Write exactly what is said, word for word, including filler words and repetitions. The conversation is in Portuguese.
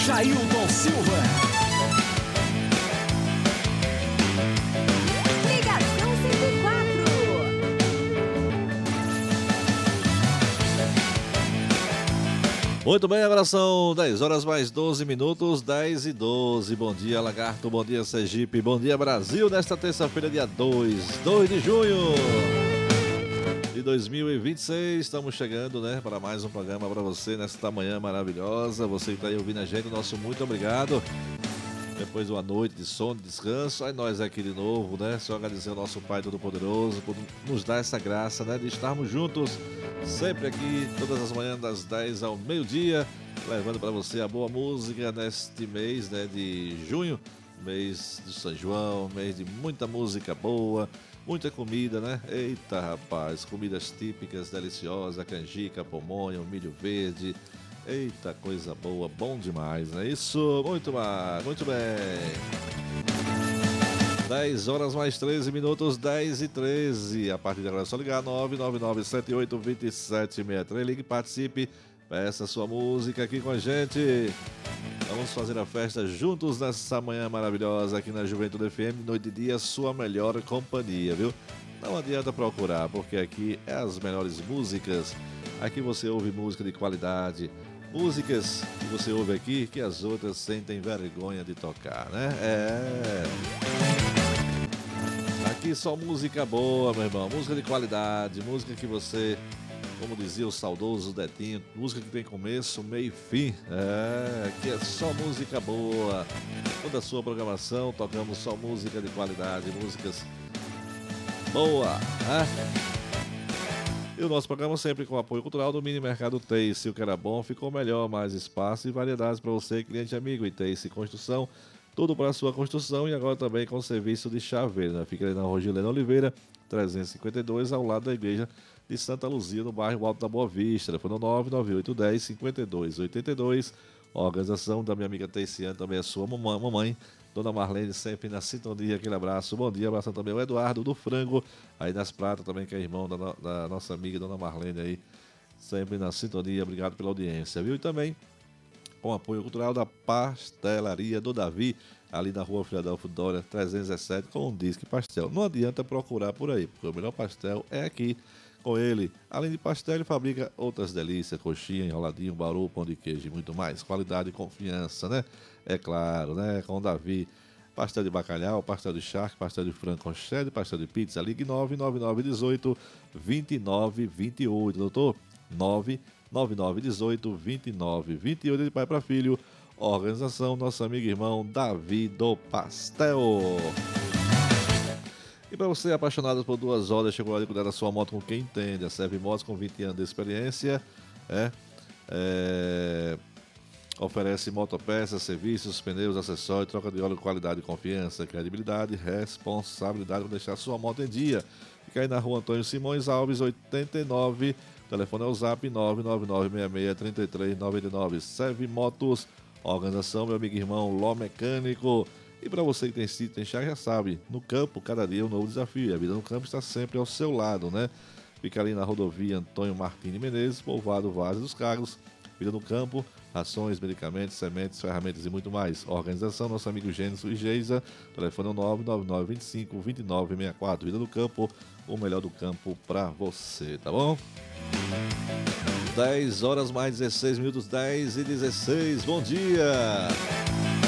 Jailton Silva. Ligação cento e quatro. Muito bem, agora são dez horas mais doze minutos, dez e doze. Bom dia, Lagarto, bom dia, Sergipe, bom dia, Brasil. Nesta terça-feira, dia dois, dois de junho de dois mil e vinte e seis, estamos chegando, né, para mais um programa para você nesta manhã maravilhosa. Você que está aí ouvindo a gente, nosso muito obrigado. Depois de uma noite de sono, de descanso, aí nós aqui de novo, né? Só agradecer ao nosso Pai Todo-Poderoso por nos dar essa graça, né? De estarmos juntos, sempre aqui, todas as manhãs, das dez ao meio-dia, levando para você a boa música neste mês, né? De junho, mês de São João, mês de muita música boa, muita comida, né? Eita, rapaz, comidas típicas, deliciosas, canjica, pamonha, milho verde. Eita, coisa boa, bom demais, não é isso? Muito mais, muito bem. dez horas mais treze minutos, dez e treze. A partir de agora é só ligar nove nove nove sete oito dois sete seis três. Ligue, participe, peça sua música aqui com a gente. Vamos fazer a festa juntos nessa manhã maravilhosa aqui na Juventude F M. Noite e dia, sua melhor companhia, viu? Não adianta procurar, porque aqui é as melhores músicas. Aqui você ouve música de qualidade, músicas que você ouve aqui que as outras sentem vergonha de tocar, né? É. Aqui só música boa, meu irmão, música de qualidade, música que você, como dizia o saudoso Detinho, música que tem começo, meio e fim. É, aqui é só música boa. Toda a sua programação, tocamos só música de qualidade, músicas boa, né? E o nosso programa sempre com apoio cultural do Mini Mercado Tace. O que era bom ficou melhor, mais espaço e variedades para você, cliente amigo. E Tace Construção, tudo para a sua construção e agora também com serviço de chaveiro, né? Fica ali na Rua Gilena Oliveira, trezentos e cinquenta e dois, ao lado da igreja de Santa Luzia, no bairro Alto da Boa Vista. Telefone nove nove oito um zero cinco dois oito dois. Organização da minha amiga Taciane, também a sua mamãe, mamãe, Dona Marlene, sempre na sintonia. Aquele abraço, bom dia, abraço também ao Eduardo do Frango, aí nas Pratas também, que é irmão da, no, da nossa amiga Dona Marlene aí, sempre na sintonia. Obrigado pela audiência, viu? E também com apoio cultural da Pastelaria do Davi, ali na Rua Filadélfio Dória, trezentos e dezessete, com um disque pastel. Não adianta procurar por aí, porque o melhor pastel é aqui com ele. Além de pastel, ele fabrica outras delícias, coxinha, enroladinho, bauru, pão de queijo e muito mais. Qualidade e confiança, né? É claro, né? Com o Davi. Pastel de bacalhau, pastel de charque, pastel de frango com cheddar, pastel de pizza. Ligue nove nove nove um oito dois nove dois oito, doutor. nove nove nove um oito dois nove dois oito, de pai para filho. Organização, nosso amigo e irmão Davi do Pastel. E para você apaixonado por duas horas, chegou a hora de cuidar da sua moto com quem entende. A Serve Motos, com vinte anos de experiência, é, é, oferece motopeças, serviços, pneus, acessórios, troca de óleo, qualidade e confiança, credibilidade, responsabilidade para deixar sua moto em dia. Fica aí na Rua Antônio Simões Alves, oitenta e nove. O telefone é o zap nove nove nove seis seis três três nove nove. Serve Motos, organização, meu amigo e irmão Ló Mecânico. E para você que tem sítio, tem chácara, já sabe, no campo, cada dia é um novo desafio. A vida no campo está sempre ao seu lado, né? Fica ali na rodovia Antônio Martins Menezes, povoado Várzea dos Cargos. Vida no campo, rações, medicamentos, sementes, ferramentas e muito mais. Organização, nosso amigo Gênesis e Geisa. Telefone nove nove nove vinte e cinco vinte e nove sessenta e quatro. Vida no campo, o melhor do campo para você, tá bom? dez horas mais dezesseis minutos, dez e dezesseis. Bom dia!